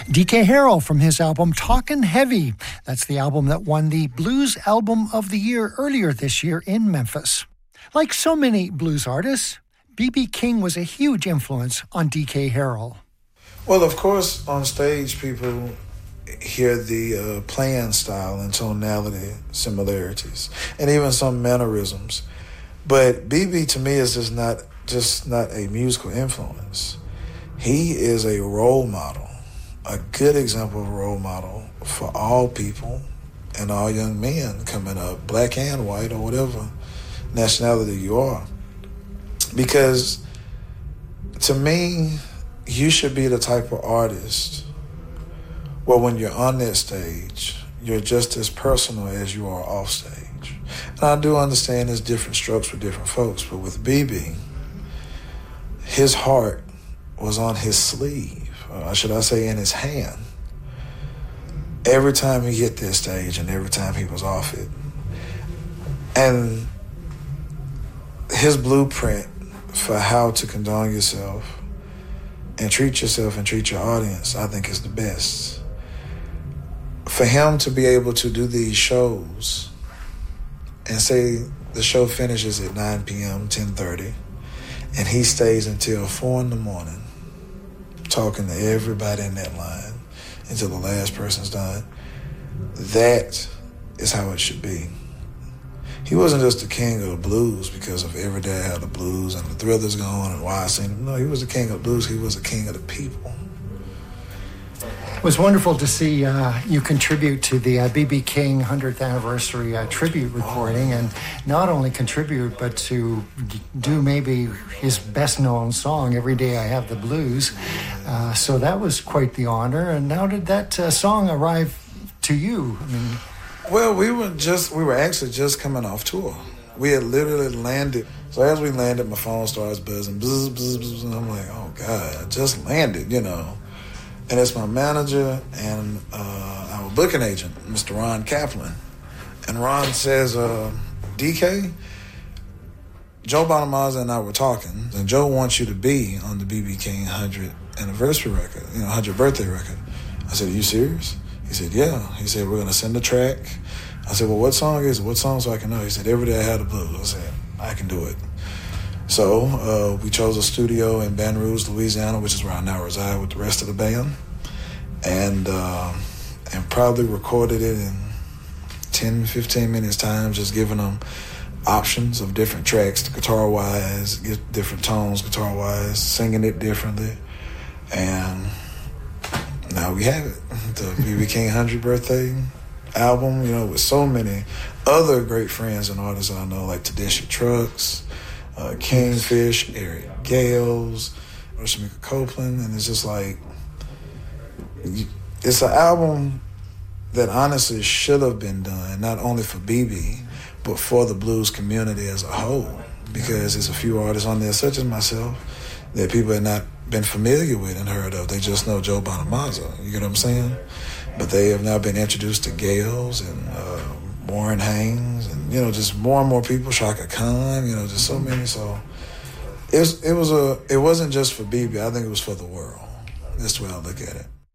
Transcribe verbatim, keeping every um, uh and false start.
D K Harrell from his album Talkin' Heavy. That's the album that won the Blues Album of the Year earlier this year in Memphis. Like so many blues artists, B B King was a huge influence on D K Harrell. Well, of course, on stage, people hear the uh, playing style and tonality similarities, and even some mannerisms. But B B to me is just not just not a musical influence. He is a role model, a good example of a role model for all people and all young men coming up, black and white or whatever nationality you are. Because to me, you should be the type of artist where when you're on that stage, you're just as personal as you are off stage. And I do understand there's different strokes for different folks, but with B B, his heart was on his sleeve, or should I say in his hand, every time he hit that stage and every time he was off it. And his blueprint for how to condone yourself and treat yourself and treat your audience, I think is the best. For him to be able to do these shows and say the show finishes at nine p.m., ten thirty, and he stays until four in the morning talking to everybody in that line until the last person's done, that is how it should be. He wasn't just the king of the blues because of Every Day I Have the Blues and the Thrillers Gone and Why I Sing Them. No, he was the king of the blues. He was the king of the people. It was wonderful to see uh, you contribute to the uh, B B King hundredth anniversary uh, tribute recording, and not only contribute, but to d- do maybe his best-known song, Every Day I Have the Blues. Uh, so that was quite the honor. And how did that uh, song arrive to you? I mean, well, we were just, we were actually just coming off tour. We had literally landed. So as we landed, my phone starts buzzing, buzz, buzz, buzz, and I'm like, oh God, I just landed, you know. And it's my manager and uh, our booking agent, Mister Ron Kaplan. And Ron says, uh, D K, Joe Bonamassa and I were talking, and Joe wants you to be on the B B King hundredth anniversary record, you know, hundredth birthday record. I said, are you serious? He said, yeah. He said, we're going to send a track. I said, well, what song is it? What song so I can know? He said, Every Day I Had the Blues. I said, I can do it. So uh, we chose a studio in Baton Rouge, Louisiana, which is where I now reside with the rest of the band, and uh, and probably recorded it in ten, fifteen minutes time, just giving them options of different tracks, guitar-wise, get different tones guitar-wise, singing it differently, and now we have it, the B B King hundredth birthday album, you know, with so many other great friends and artists that I know, like Tedeschi Trucks, Uh, Kingfish, Eric Gales, Shamika Copeland, and it's just like, it's an album that honestly should have been done, not only for B B, but for the blues community as a whole, because there's a few artists on there, such as myself, that people have not been familiar with and heard of. They just know Joe Bonamassa, you get what I'm saying? But they have now been introduced to Gales and uh, Warren Haynes, and you know, just more and more people. Shaka Khan, you know, just so many. So it was, it was a, it wasn't just for B B. I think it was for the world. That's the way I look at it.